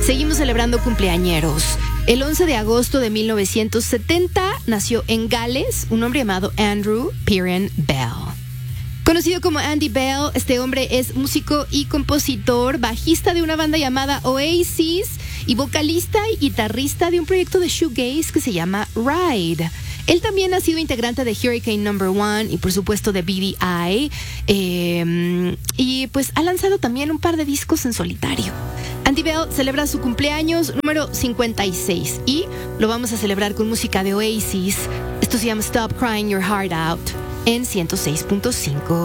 Seguimos celebrando cumpleañeros. El 11 de agosto de 1970 nació en Gales un hombre llamado Andrew Piran Bell. Conocido como Andy Bell, este hombre es músico y compositor, bajista de una banda llamada Oasis y vocalista y guitarrista de un proyecto de shoegaze que se llama Ride. Él también ha sido integrante de Hurricane Number One y por supuesto de BDI, y pues ha lanzado también un par de discos en solitario. Andy Bell celebra su cumpleaños número 56 y lo vamos a celebrar con música de Oasis. Esto se llama Stop Crying Your Heart Out en 106.5.